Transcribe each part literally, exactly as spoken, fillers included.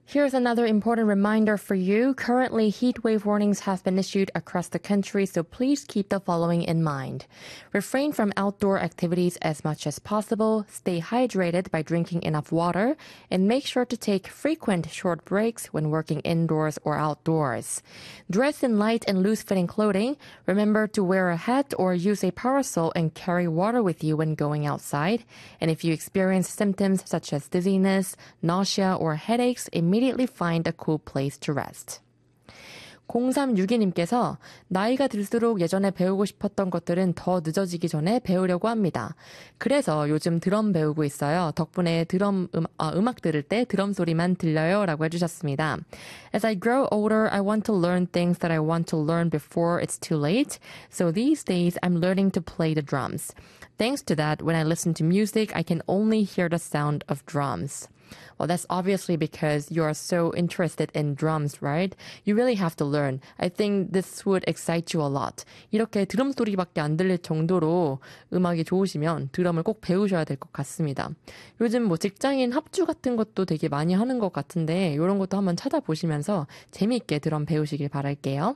Here's another important reminder for you. Currently, heat wave warnings have been issued across the country, so please keep the following in mind. Refrain from outdoor activities as much as possible, stay hydrated by drinking enough water, and make sure to take frequent short breaks when working indoors or outdoors. Dress in light and loose-fitting clothing. Remember to wear a hat or use a parasol and carry water with you when going outside. And if you experience symptoms such as dizziness, nausea, or headaches, immediately Immediately find a cool place to rest. 공삼육이님께서 나이가 들수록 예전에 배우고 싶었던 것들은 더 늦어지기 전에 배우려고 합니다. 그래서 요즘 드럼 배우고 있어요. 덕분에 드럼 음, 아, 음악 들을 때 드럼 소리만 들려요 라고 해주셨습니다. As I grow older, I want to learn things that I want to learn before it's too late. So these days, I'm learning to play the drums. Thanks to that, when I listen to music, I can only hear the sound of drums. Well, that's obviously because you are so interested in drums, right? You really have to learn. I think this would excite you a lot. 이렇게 드럼 소리밖에 안 들릴 정도로 음악이 좋으시면 드럼을 꼭 배우셔야 될 것 같습니다. 요즘 뭐 직장인 합주 같은 것도 되게 많이 하는 것 같은데 이런 것도 한번 찾아보시면서 재미있게 드럼 배우시길 바랄게요.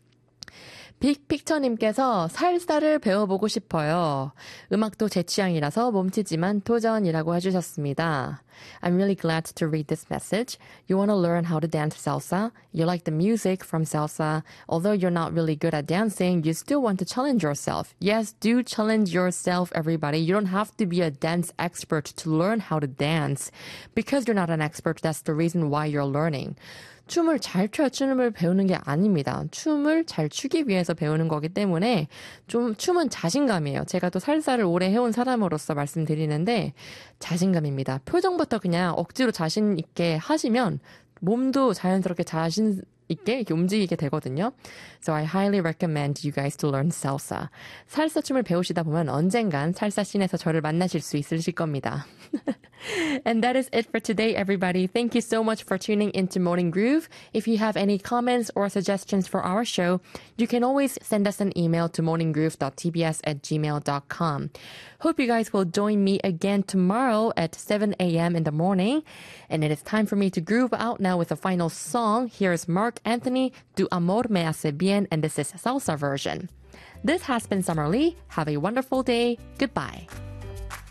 빅픽처님께서 살사를 배워보고 싶어요. 음악도 제 취향이라서 몸치지만 도전이라고 해주셨습니다. I'm really glad to read this message. You want to learn how to dance salsa? You like the music from salsa. Although you're not really good at dancing, you still want to challenge yourself. Yes, do challenge yourself, everybody. You don't have to be a dance expert to learn how to dance. Because you're not an expert, that's the reason why you're learning. 춤을 잘 춰야 춤을 배우는 게 아닙니다. 춤을 잘 추기 위해서 배우는 거기 때문에 좀 춤은 자신감이에요. 제가 또 살사를 오래 해온 사람으로서 말씀드리는데 자신감입니다. 표정부터 그냥 억지로 자신 있게 하시면 몸도 자연스럽게 자신 있게 이렇게 움직이게 되거든요. So I highly recommend you guys to learn salsa. 살사 춤을 배우시다 보면 언젠간 살사 씬에서 저를 만나실 수 있으실 겁니다. And that is it for today, everybody. Thank you so much for tuning into Morning Groove. If you have any comments or suggestions for our show, you can always send us an email to morninggroove dot t b s at gmail dot com. Hope you guys will join me again tomorrow at seven a.m. in the morning. And it is time for me to groove out now with a final song. Here's Mark Anthony, Tu Amor Me Hace Bien, and this is salsa version. This has been Summer Lee. Have a wonderful day. Goodbye.